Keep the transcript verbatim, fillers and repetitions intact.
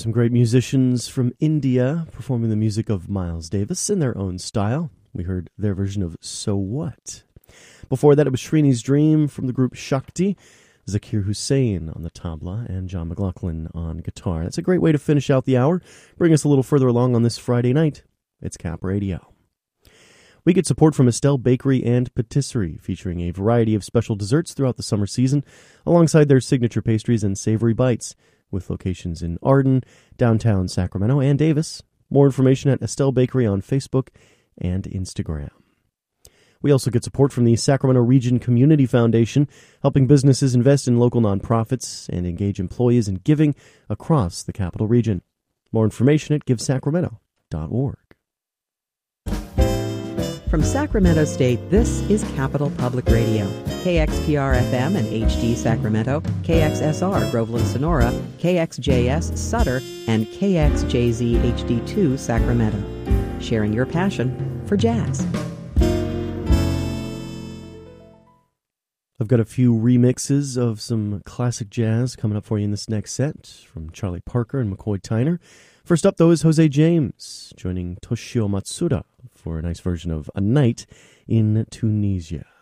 Some great musicians from India performing the music of Miles Davis in their own style. We heard their version of So What. Before that, it was Srini's Dream from the group Shakti, Zakir Hussain on the tabla, and John McLaughlin on guitar. That's a great way to finish out the hour, bring us a little further along on this Friday night. It's Cap Radio. We get support from Estelle Bakery and Patisserie, featuring a variety of special desserts throughout the summer season, alongside their signature pastries and savory bites, with locations in Arden, downtown Sacramento, and Davis. More information at Estelle Bakery on Facebook and Instagram. We also get support from the Sacramento Region Community Foundation, helping businesses invest in local nonprofits and engage employees in giving across the Capital Region. More information at give sacramento dot org. From Sacramento State, this is Capital Public Radio. K X P R F M and H D Sacramento, K X S R Groveland Sonora, K X J S Sutter, and K X J Z H D two Sacramento. Sharing your passion for jazz. I've got a few remixes of some classic jazz coming up for you in this next set from Charlie Parker and McCoy Tyner. First up, though, is Jose James, joining Toshio Matsuda for a nice version of A Night in Tunisia.